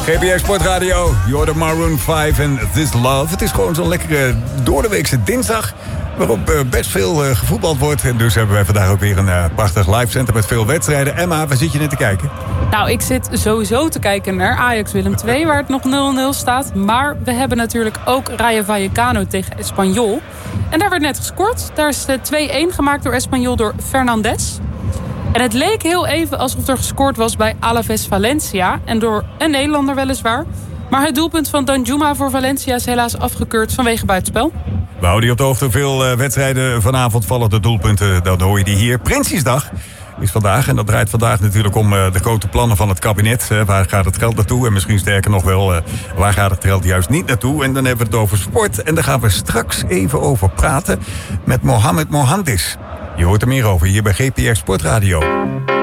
GPR Sportradio, Jordan Maroon 5 en This Love. Het is gewoon zo'n lekkere doordeweekse dinsdag, waarop best veel gevoetbald wordt. En dus hebben wij vandaag ook weer een prachtig live center met veel wedstrijden. Emma, waar zit je net te kijken? Nou, ik zit sowieso te kijken naar Ajax Willem II, waar het nog 0-0 staat. Maar we hebben natuurlijk ook Rayo Vallecano tegen Espanyol. En daar werd net gescoord. Daar is 2-1 gemaakt door Espanyol door Fernandes. En het leek heel even alsof er gescoord was bij Alaves Valencia. En door een Nederlander weliswaar. Maar het doelpunt van Danjuma voor Valencia is helaas afgekeurd vanwege buitenspel. We houden je op de hoogte. Veel wedstrijden vanavond vallen de doelpunten. Dan hoor je die hier. Prinsjesdag is vandaag. En dat draait vandaag natuurlijk om de grote plannen van het kabinet. Waar gaat het geld naartoe? En misschien sterker nog wel, waar gaat het geld juist niet naartoe? En dan hebben we het over sport. En daar gaan we straks even over praten met Mohamed Mohandis. Je hoort er meer over hier bij GPR Sportradio.